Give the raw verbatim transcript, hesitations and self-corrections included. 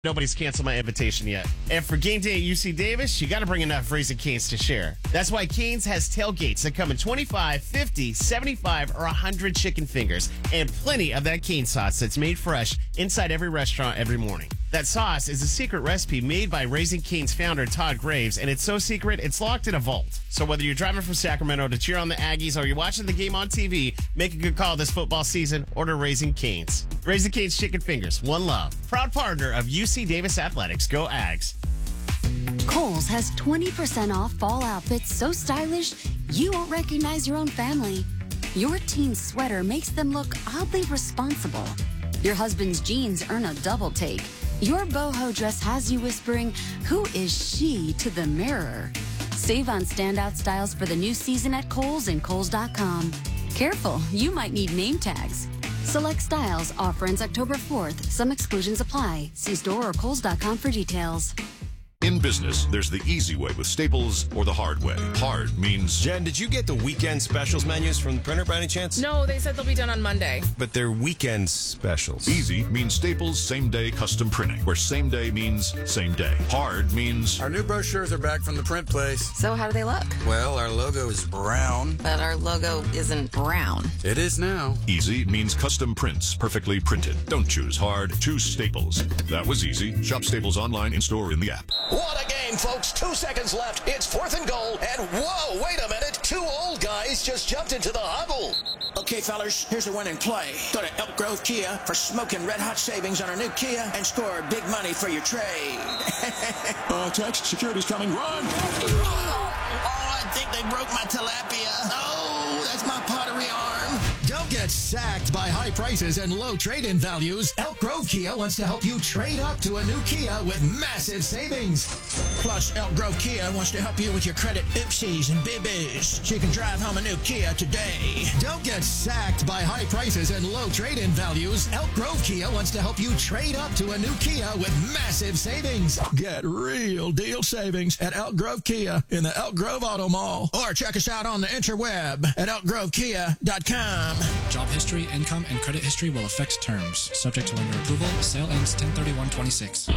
Nobody's canceled my invitation yet. And for game day at U C Davis, you got to bring enough Raising Cane's to share. That's why Cane's has tailgates that come in twenty-five, fifty, seventy-five, or one hundred chicken fingers. And plenty of that cane sauce that's made fresh inside every restaurant every morning. That sauce is a secret recipe made by Raising Cane's founder, Todd Graves, and it's so secret, it's locked in a vault. So whether you're driving from Sacramento to cheer on the Aggies or you're watching the game on T V, make a good call this football season. Order Raising Cane's. Raising Cane's Chicken Fingers, one love. Proud partner of U C Davis Athletics. Go Ags. Kohl's has twenty percent off fall outfits so stylish you won't recognize your own family. Your teen's sweater makes them look oddly responsible. Your husband's jeans earn a double take. Your boho dress has you whispering, "Who is she?" to the mirror. Save on standout styles for the new season at Kohl's and Kohl's dot com. Careful, you might need name tags. Select styles. Offer ends October fourth. Some exclusions apply. See store or Kohl's dot com for details. In business, there's the easy way with Staples or the hard way. Hard means... Jen, did you get the weekend specials menus from the printer by any chance? No, they said they'll be done on Monday. But they're weekend specials. Easy means Staples same-day custom printing, where same day means same day. Hard means... Our new brochures are back from the print place. So how do they look? Well, our logo is brown. But our logo isn't brown. It is now. Easy means custom prints, perfectly printed. Don't choose hard, choose Staples. That was easy. Shop Staples online, in-store, in the app. What a game, folks. Two seconds left. It's fourth and goal. And whoa, wait a minute. Two old guys just jumped into the huddle. Okay, fellas, here's a winning play. Go to Elk Grove Kia for smoking red-hot savings on our new Kia and score big money for your trade. uh, text, security's coming. Run! Oh, I think they broke my tilapia. Oh, that's my pottery arm. Don't get sacked by high prices and low trade-in values. Elk Grove Kia wants to help you trade up to a new Kia with massive savings. Plus, Elk Grove Kia wants to help you with your credit oopsies and bee-boos so you can drive home a new Kia today. Don't get sacked by high prices and low trade-in values. Elk Grove Kia wants to help you trade up to a new Kia with massive savings. Get real deal savings at Elk Grove Kia in the Elk Grove Auto Mall. Or check us out on the interweb at elk grove kia dot com. Job history, income, and credit history will affect terms. Subject to lender approval. Sale ends ten thirty-one twenty-six.